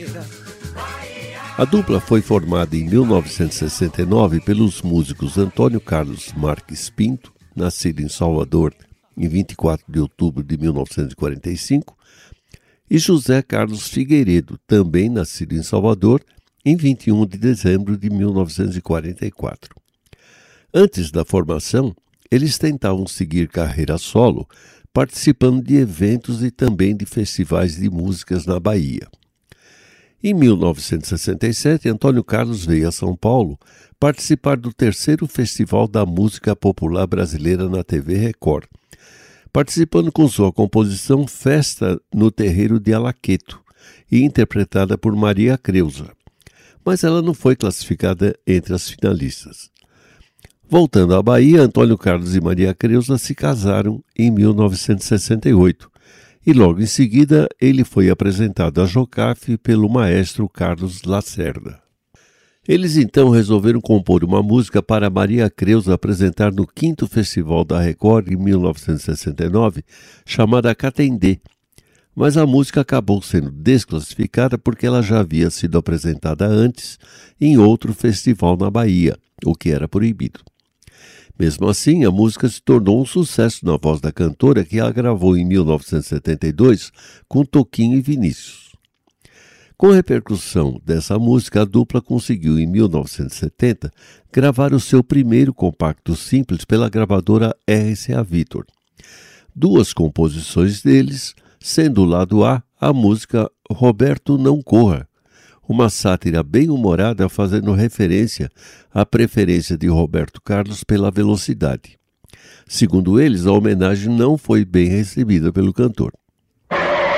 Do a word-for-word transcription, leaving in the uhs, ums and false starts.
A dupla foi formada em mil novecentos e sessenta e nove pelos músicos Antônio Carlos Marques Pinto, nascido em Salvador em vinte e quatro de outubro de mil novecentos e quarenta e cinco, e José Carlos Figueiredo, também nascido em Salvador, em vinte e um de dezembro de mil novecentos e quarenta e quatro. Antes da formação, eles tentavam seguir carreira solo, participando de eventos e também de festivais de músicas na Bahia. Em mil novecentos e sessenta e sete, Antônio Carlos veio a São Paulo participar do terceiro Festival da Música Popular Brasileira na T V Record, participando com sua composição Festa no Terreiro de Alaqueto, e interpretada por Maria Creuza, mas ela não foi classificada entre as finalistas. Voltando à Bahia, Antônio Carlos e Maria Creuza se casaram em mil novecentos e sessenta e oito, e logo em seguida ele foi apresentado a Jocafe pelo maestro Carlos Lacerda. Eles então resolveram compor uma música para Maria Creuza apresentar no quinto Festival da Record em mil novecentos e sessenta e nove, chamada Catendê, mas a música acabou sendo desclassificada porque ela já havia sido apresentada antes em outro festival na Bahia, o que era proibido. Mesmo assim, a música se tornou um sucesso na voz da cantora, que ela gravou em mil novecentos e setenta e dois com Toquinho e Vinícius. Com a repercussão dessa música, a dupla conseguiu, em mil novecentos e setenta, gravar o seu primeiro compacto simples pela gravadora R C A Victor. Duas composições deles, sendo o lado A a música Roberto Não Corra, uma sátira bem humorada fazendo referência à preferência de Roberto Carlos pela velocidade. Segundo eles, a homenagem não foi bem recebida pelo cantor.